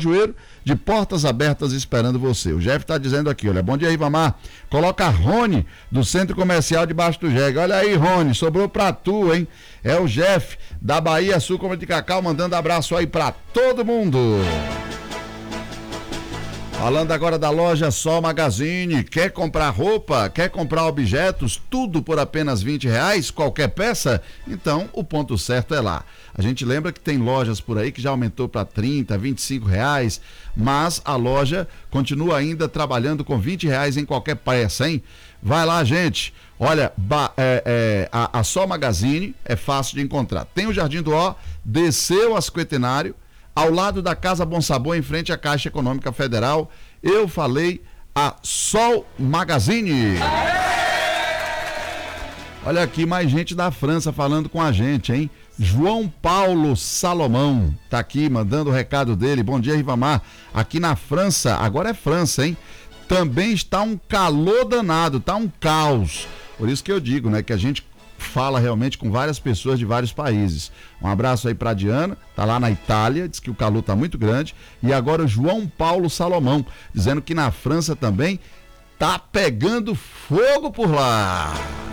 Cajueiro, de portas abertas esperando você. O Jeff está dizendo aqui, olha, bom dia, Ribamar. Coloca Rony do Centro Comercial de Baixo do Jegue. Olha aí, Rony, sobrou pra tu, hein? É o Jeff da Bahia Açúcar de Cacau, mandando abraço aí pra todo mundo. Falando agora da loja Sol Magazine, quer comprar roupa, quer comprar objetos, tudo por apenas R$20, qualquer peça? Então o ponto certo é lá. A gente lembra que tem lojas por aí que já aumentou para R$30, R$25, mas a loja continua ainda trabalhando com R$20 em qualquer peça, hein? Vai lá, gente. Olha, a Sol Magazine é fácil de encontrar. Tem o Jardim do Ó, desceu a Cinquentenário, ao lado da Casa Bom Sabor, em frente à Caixa Econômica Federal. Eu falei a Sol Magazine. Olha aqui, mais gente da França falando com a gente, hein? João Paulo Salomão tá aqui mandando o recado dele. Bom dia, Ribamar. Aqui na França, agora é França, hein? Também está um calor danado, tá um caos. Por isso que eu digo, né, que a gente fala realmente com várias pessoas de vários países. Um abraço aí pra Diana, tá lá na Itália, diz que o calor tá muito grande. E agora o João Paulo Salomão, dizendo que na França também tá pegando fogo por lá.